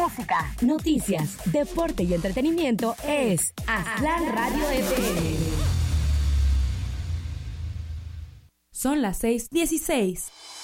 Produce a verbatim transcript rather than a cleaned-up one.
música, noticias, deporte y entretenimiento es Aztlán Radio F M. Son las seis dieciséis.